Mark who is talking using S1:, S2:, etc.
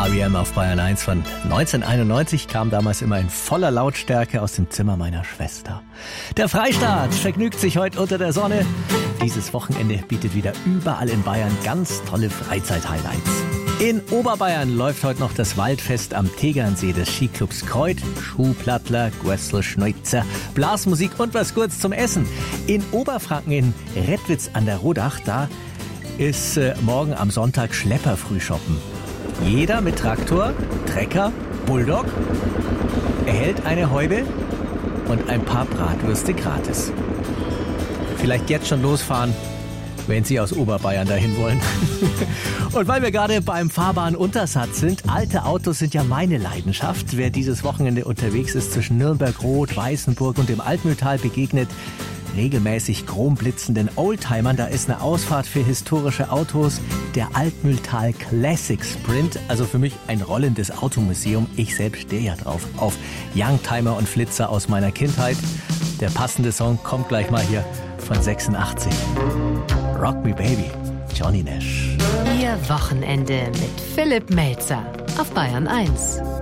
S1: R.E.M. auf Bayern 1 von 1991 kam damals immer in voller Lautstärke aus dem Zimmer meiner Schwester. Der Freistaat vergnügt sich heute unter der Sonne. Dieses Wochenende bietet wieder überall in Bayern ganz tolle Freizeit-Highlights. In Oberbayern läuft heute noch das Waldfest am Tegernsee des Skiclubs Kreuth. Schuhplattler, Gwesselschneuzer, Blasmusik und was kurz zum Essen. In Oberfranken in Redwitz an der Rodach, da ist morgen am Sonntag Schlepperfrühschoppen. Jeder mit Traktor, Trecker, Bulldog erhält eine Häube und ein paar Bratwürste gratis. Vielleicht jetzt schon losfahren, wenn Sie aus Oberbayern dahin wollen. Und weil wir gerade beim Fahrbahnuntersatz sind, alte Autos sind ja meine Leidenschaft. Wer dieses Wochenende unterwegs ist zwischen Nürnberg-Rot, Weißenburg und dem Altmühltal, begegnet regelmäßig chromblitzenden Oldtimern. Da ist eine Ausfahrt für historische Autos, der Altmühltal Classic Sprint. Also für mich ein rollendes Automuseum. Ich selbst stehe ja drauf, auf Youngtimer und Flitzer aus meiner Kindheit. Der passende Song kommt gleich mal hier von 86. Rock Me Baby, Johnny Nash.
S2: Ihr Wochenende mit Philipp Melzer auf Bayern 1.